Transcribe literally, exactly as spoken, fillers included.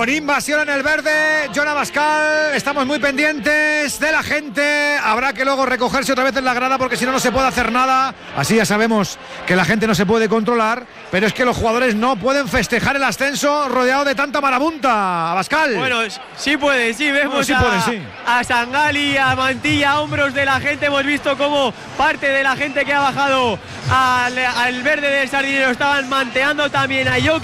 Con invasión en el verde, Jon Abascal, estamos muy pendientes de la gente. Habrá que luego recogerse otra vez en la grada porque si no, no se puede hacer nada. Así ya sabemos que la gente no se puede controlar, pero es que los jugadores no pueden festejar el ascenso rodeado de tanta marabunta. Abascal. Bueno, sí puede, sí, vemos bueno, sí a, puede, sí. a Sangali, a Mantilla, a hombros de la gente. Hemos visto cómo parte de la gente que ha bajado al, al verde del Sardinero estaban manteando también a Jokic